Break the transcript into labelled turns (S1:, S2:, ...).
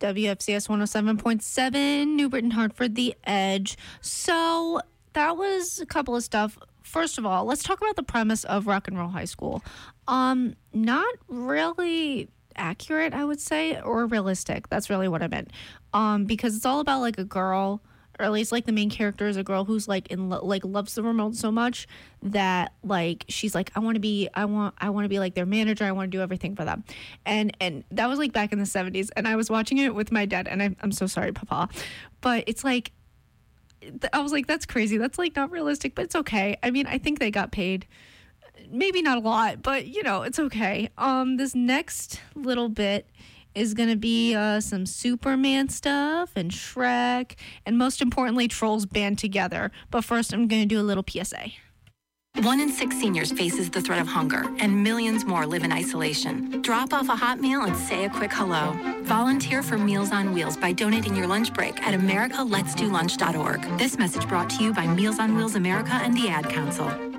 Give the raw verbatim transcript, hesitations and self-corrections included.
S1: W F C S one oh seven point seven, New Britain, Hartford, The Edge. So that was a couple of stuff. First of all, let's talk about the premise of Rock and Roll High School. Um, not really accurate, I would say, or realistic. That's really what I meant. Um, because it's all about like a girl, or at least like the main character is a girl who's like in lo- like loves the remote so much that like she's like I want to be I want I want to be like their manager. I want to do everything for them. And and that was like back in the seventies, and I was watching it with my dad, and I, I'm so sorry, Papa, but it's like I was like, that's crazy. That's like not realistic, but it's okay. I mean, I think they got paid. Maybe not a lot, but you know, it's okay. Um, this next little bit is going to be uh, some Superman stuff and Shrek, and most importantly, Trolls band together. But first, I'm going to do a little P S A.
S2: One in six seniors faces the threat of hunger, and millions more live in isolation. Drop off a hot meal and say a quick hello. Volunteer for Meals on Wheels by donating your lunch break at america lets do lunch dot org. This message brought to you by Meals on Wheels America and the Ad Council.